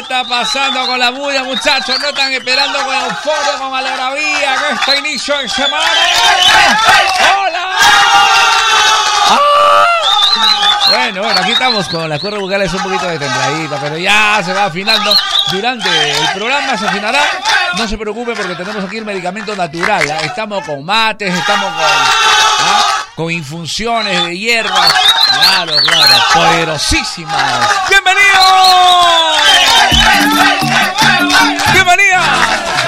está pasando con la bulla, muchachos? ¿No están esperando con euforia, con algarabía en este inicio de semana? ¡Hola! Bueno, aquí estamos con las cuerdas vocales un poquito de tembladita, pero ya se va afinando. Durante el programa se afinará. No se preocupe porque tenemos aquí el medicamento natural. Estamos con mates, estamos con infusiones de hierbas. Claro, poderosísimas. ¡Bienvenidos! ¡Bienvenidas!